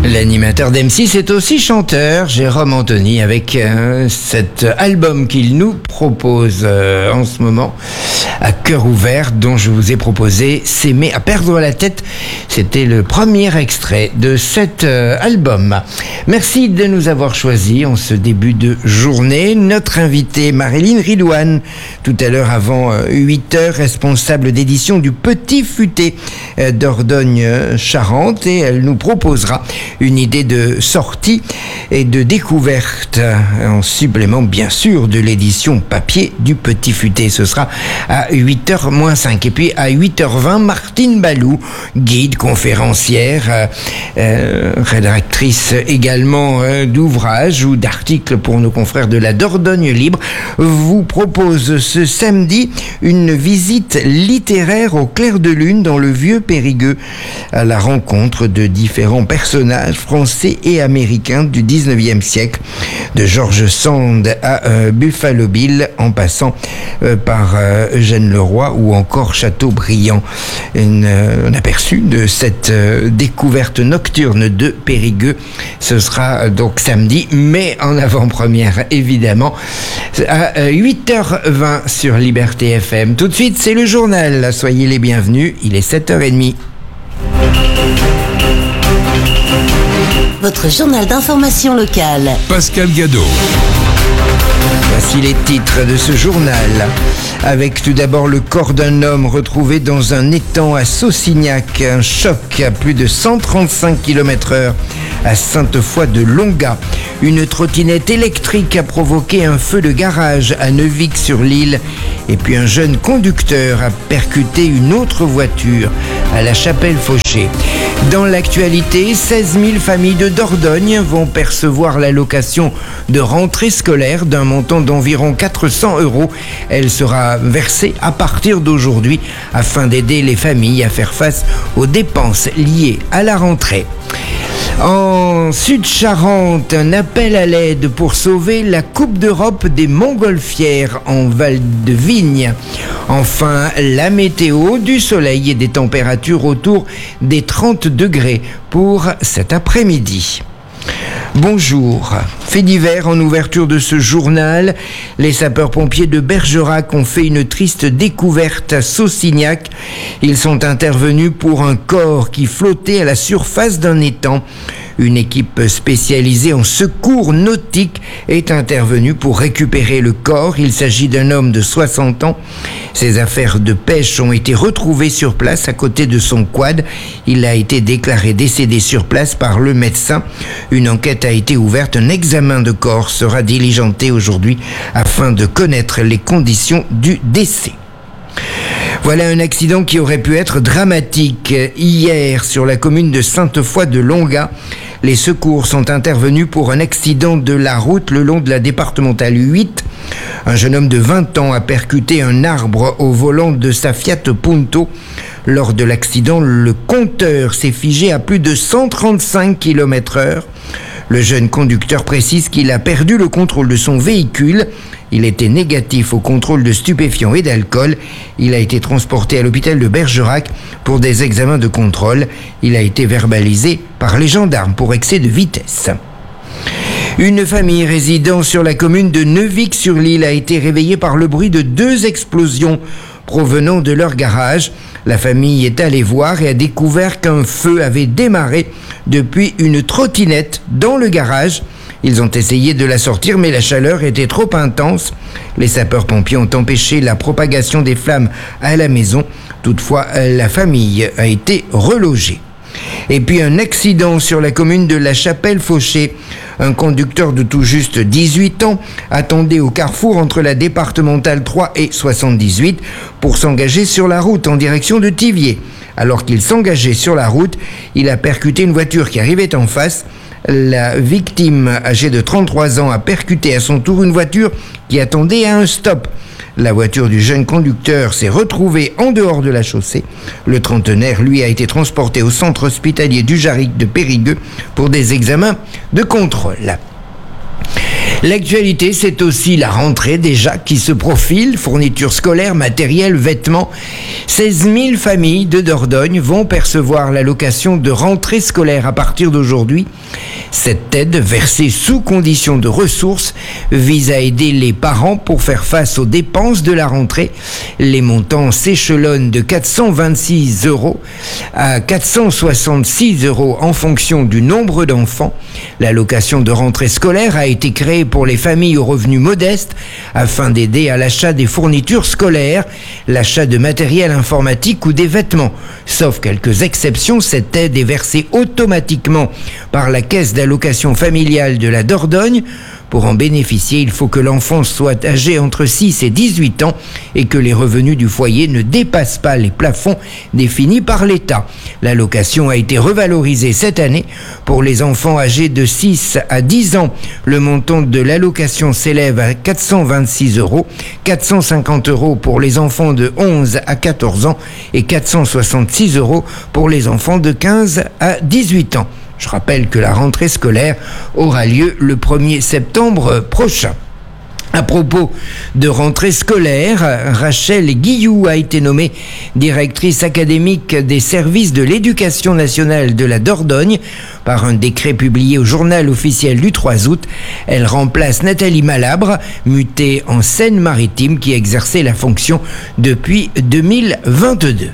L'animateur d'M6 est aussi chanteur, Jérôme Anthony, avec cet album qu'il nous propose en ce moment, à cœur ouvert, dont je vous ai proposé S'aimer à perdre la tête. C'était le premier extrait de cet album. Merci de nous avoir choisis en ce début de journée. Notre invitée Marilyn Ridouane, tout à l'heure avant 8h, responsable d'édition du Petit Futé d'Ordogne-Charente, et elle nous proposera une idée de sortie et de découverte en supplément bien sûr de l'édition papier du Petit Futé. Ce sera à 8h-5. Et puis à 8h20, Martine Balou, guide, conférencière, rédactrice également d'ouvrages ou d'articles pour nos confrères de la Dordogne Libre, vous propose ce samedi une visite littéraire au clair de lune dans le vieux Périgueux, à la rencontre de différents personnages français et américains du 19e siècle, de George Sand à Buffalo Bill, en passant par Eugène Leroy ou encore Chateaubriand. Un aperçu de cette découverte nocturne de Périgueux, ce sera donc samedi, mais en avant-première évidemment à 8h20 sur Liberté FM. Tout de suite, c'est le journal. Soyez les bienvenus, il est 7h30. Votre journal d'information locale. Pascal Gadot. Voici les titres de ce journal. Avec tout d'abord le corps d'un homme retrouvé dans un étang à Saucignac. Un choc à plus de 135 km/h à Sainte-Foy-de-Longa. Une trottinette électrique a provoqué un feu de garage à Neuvic-sur-l'Île. Et puis un jeune conducteur a percuté une autre voiture à la Chapelle-Fauché. Dans l'actualité, 16 000 familles de Dordogne vont percevoir l'allocation de rentrée scolaire d'un montant d'environ 400 €. Elle sera versée à partir d'aujourd'hui afin d'aider les familles à faire face aux dépenses liées à la rentrée. En Sud-Charente, un appel à l'aide pour sauver la Coupe d'Europe des Montgolfières en Val-de-Vigne. Enfin, la météo, du soleil et des températures autour des 30 degrés pour cet après-midi. Bonjour. Fait divers en ouverture de ce journal. Les sapeurs-pompiers de Bergerac ont fait une triste découverte à Saucignac. Ils sont intervenus pour un corps qui flottait à la surface d'un étang. Une équipe spécialisée en secours nautique est intervenue pour récupérer le corps. Il s'agit d'un homme de 60 ans. Ses affaires de pêche ont été retrouvées sur place à côté de son quad. Il a été déclaré décédé sur place par le médecin. Une enquête a été ouverte. Un examen de corps sera diligenté aujourd'hui afin de connaître les conditions du décès. Voilà un accident qui aurait pu être dramatique. Hier, sur la commune de Sainte-Foy-de-Longa, les secours sont intervenus pour un accident de la route le long de la départementale 8. Un jeune homme de 20 ans a percuté un arbre au volant de sa Fiat Punto. Lors de l'accident, le compteur s'est figé à plus de 135 km/h. Le jeune conducteur précise qu'il a perdu le contrôle de son véhicule. Il était négatif au contrôle de stupéfiants et d'alcool. Il a été transporté à l'hôpital de Bergerac pour des examens de contrôle. Il a été verbalisé par les gendarmes pour excès de vitesse. Une famille résidant sur la commune de Neuvic-sur-l'Île a été réveillée par le bruit de 2 explosions provenant de leur garage. La famille est allée voir et a découvert qu'un feu avait démarré depuis une trottinette dans le garage. Ils ont essayé de la sortir, mais la chaleur était trop intense. Les sapeurs-pompiers ont empêché la propagation des flammes à la maison. Toutefois, la famille a été relogée. Et puis un accident sur la commune de la Chapelle-Fauché. Un conducteur de tout juste 18 ans attendait au carrefour entre la départementale 3 et 78 pour s'engager sur la route en direction de Thiviers. Alors qu'il s'engageait sur la route, il a percuté une voiture qui arrivait en face. La victime, âgée de 33 ans, a percuté à son tour une voiture qui attendait à un stop. La voiture du jeune conducteur s'est retrouvée en dehors de la chaussée. Le trentenaire, lui, a été transporté au centre hospitalier du Jarric de Périgueux pour des examens de contrôle. L'actualité, c'est aussi la rentrée déjà qui se profile. Fournitures scolaires, matériel, vêtements. 16 000 familles de Dordogne vont percevoir l'allocation de rentrée scolaire à partir d'aujourd'hui. Cette aide, versée sous condition de ressources, vise à aider les parents pour faire face aux dépenses de la rentrée. Les montants s'échelonnent de 426 € à 466 € en fonction du nombre d'enfants. L'allocation de rentrée scolaire a été créée pour les familles aux revenus modestes afin d'aider à l'achat des fournitures scolaires, l'achat de matériel informatique ou des vêtements. Sauf quelques exceptions, cette aide est versée automatiquement par la caisse d'allocation familiale de la Dordogne. Pour en bénéficier, il faut que l'enfant soit âgé entre 6 et 18 ans et que les revenus du foyer ne dépassent pas les plafonds définis par l'État. L'allocation a été revalorisée cette année. Pour les enfants âgés de 6 à 10 ans, le montant de l'allocation s'élève à 426 €, 450 € pour les enfants de 11 à 14 ans et 466 € pour les enfants de 15 à 18 ans. Je rappelle que la rentrée scolaire aura lieu le 1er septembre prochain. À propos de rentrée scolaire, Rachel Guillou a été nommée directrice académique des services de l'éducation nationale de la Dordogne par un décret publié au journal officiel du 3 août. Elle remplace Nathalie Malabre, mutée en Seine-Maritime, qui exerçait la fonction depuis 2022.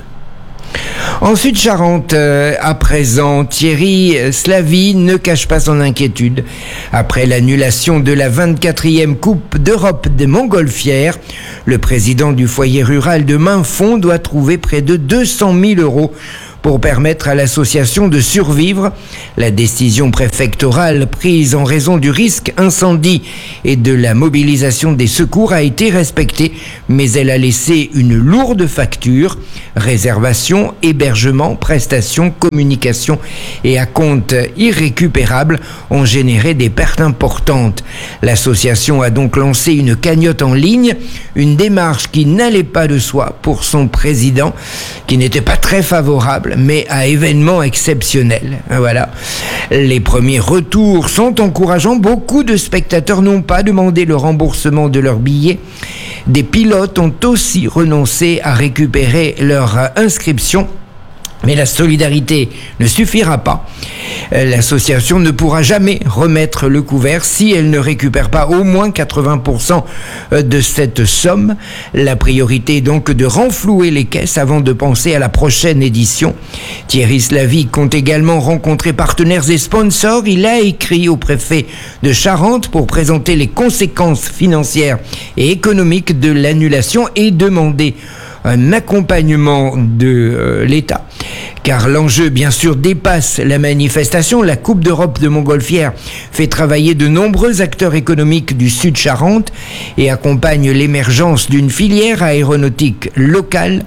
En Sud-Charente, à présent, Thierry Slavy ne cache pas son inquiétude. Après l'annulation de la 24e Coupe d'Europe des Montgolfières, le président du foyer rural de Mainfond doit trouver près de 200 000 € pour permettre à l'association de survivre. La décision préfectorale prise en raison du risque incendie et de la mobilisation des secours a été respectée, mais elle a laissé une lourde facture. Réservation, hébergement, prestations, communication et acompte irrécupérables ont généré des pertes importantes. L'association a donc lancé une cagnotte en ligne, une démarche qui n'allait pas de soi pour son président, qui n'était pas très favorable, mais à événements exceptionnels. Voilà. Les premiers retours sont encourageants. Beaucoup de spectateurs n'ont pas demandé le remboursement de leurs billets. Des pilotes ont aussi renoncé à récupérer leur inscription. Mais la solidarité ne suffira pas. L'association ne pourra jamais remettre le couvert si elle ne récupère pas au moins 80% de cette somme. La priorité est donc de renflouer les caisses avant de penser à la prochaine édition. Thierry Slavy compte également rencontrer partenaires et sponsors. Il a écrit au préfet de Charente pour présenter les conséquences financières et économiques de l'annulation et demander un accompagnement de l'État. Car l'enjeu, bien sûr, dépasse la manifestation. La Coupe d'Europe de Montgolfière fait travailler de nombreux acteurs économiques du Sud-Charente et accompagne l'émergence d'une filière aéronautique locale.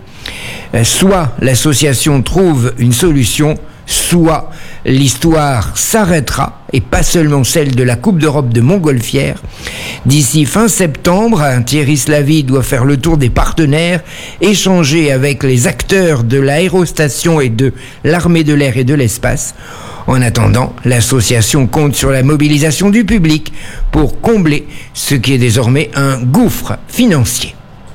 Soit l'association trouve une solution, soit l'histoire s'arrêtera, et pas seulement celle de la Coupe d'Europe de Montgolfière. D'ici fin septembre, Thierry Slavy doit faire le tour des partenaires, échanger avec les acteurs de l'aérostation et de l'armée de l'air et de l'espace. En attendant, l'association compte sur la mobilisation du public pour combler ce qui est désormais un gouffre financier.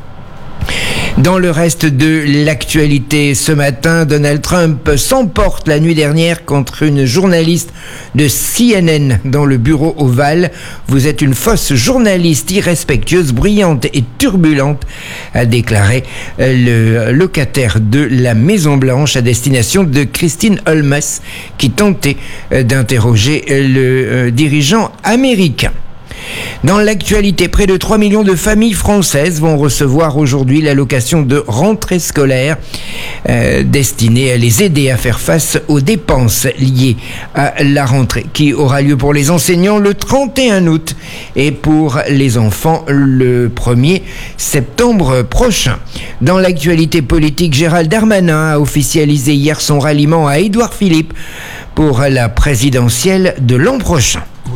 Dans le reste de l'actualité ce matin, Donald Trump s'emporte la nuit dernière contre une journaliste de CNN dans le bureau ovale. « Vous êtes une fausse journaliste irrespectueuse, bruyante et turbulente », a déclaré le locataire de la Maison-Blanche à destination de Christine Holmes, qui tentait d'interroger le dirigeant américain. Dans l'actualité, près de 3 millions de familles françaises vont recevoir aujourd'hui l'allocation de rentrée scolaire destinée à les aider à faire face aux dépenses liées à la rentrée qui aura lieu pour les enseignants le 31 août et pour les enfants le 1er septembre prochain. Dans l'actualité politique, Gérald Darmanin a officialisé hier son ralliement à Édouard Philippe pour la présidentielle de l'an prochain.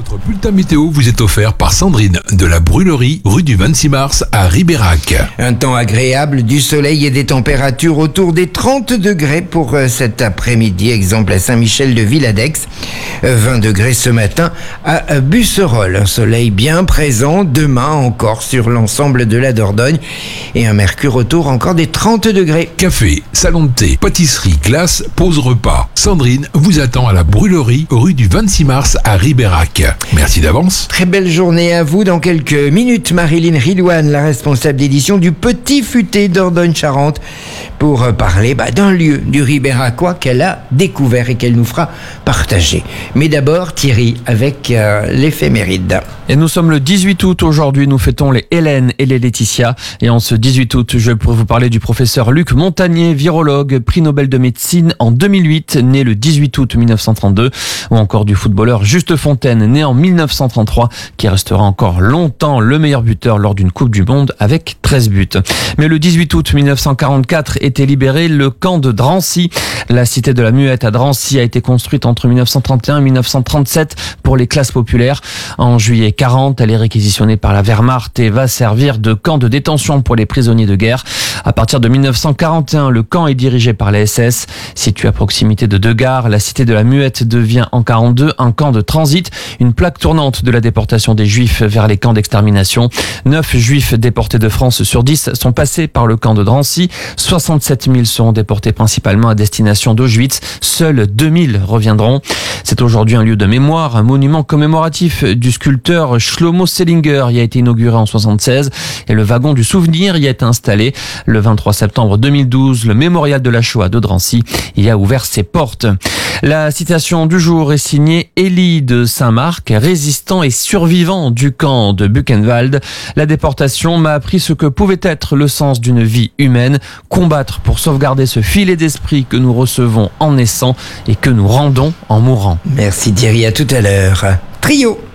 Votre bulletin météo vous est offert par Sandrine de la Brûlerie, rue du 26 mars à Ribérac. Un temps agréable, du soleil et des températures autour des 30 degrés pour cet après-midi. Exemple à Saint-Michel-de-Villadex. 20 degrés ce matin à Busserolles. Un soleil bien présent demain encore sur l'ensemble de la Dordogne. Et un mercure autour encore des 30 degrés. Café, salon de thé, pâtisserie, glace, pause repas. Sandrine vous attend à la Brûlerie, rue du 26 mars à Ribérac. Merci d'avance. Très belle journée à vous. Dans quelques minutes, Marilyn Ridouane, la responsable d'édition du Petit Futé Dordogne-Charente, pour parler d'un lieu du Ribéracois qu'elle a découvert et qu'elle nous fera partager. Mais d'abord, Thierry, avec l'éphéméride. Et nous sommes le 18 août aujourd'hui, nous fêtons les Hélène et les Laetitia. Et en ce 18 août, je pourrais vous parler du professeur Luc Montagnier, virologue, prix Nobel de médecine en 2008, né le 18 août 1932, ou encore du footballeur Juste Fontaine, né en 1933, qui restera encore longtemps le meilleur buteur lors d'une Coupe du Monde avec 13 buts. Mais le 18 août 1944 était libéré le camp de Drancy. La cité de la Muette à Drancy a été construite entre 1931 et 1937 pour les classes populaires. En juillet 40, elle est réquisitionnée par la Wehrmacht et va servir de camp de détention pour les prisonniers de guerre. À partir de 1941, le camp est dirigé par la SS. Situé à proximité de deux gares, la cité de la Muette devient en 42 un camp de transit, une plaque tournante de la déportation des Juifs vers les camps d'extermination. 9 Juifs déportés de France sur 10 sont passés par le camp de Drancy. 67 000 seront déportés principalement à destination d'Auschwitz. Seuls 2 000 reviendront. C'est aujourd'hui un lieu de mémoire, un monument commémoratif du sculpteur Shlomo Sellinger y a été inauguré en 1976 et le wagon du souvenir y a été installé. Le 23 septembre 2012, le mémorial de la Shoah de Drancy y a ouvert ses portes. La citation du jour est signée Élie de Saint-Marc, résistant et survivant du camp de Buchenwald. La déportation m'a appris ce que pouvait être le sens d'une vie humaine, combattre pour sauvegarder ce filet d'esprit que nous recevons en naissant et que nous rendons en mourant. Merci Thierry, à tout à l'heure. Trio.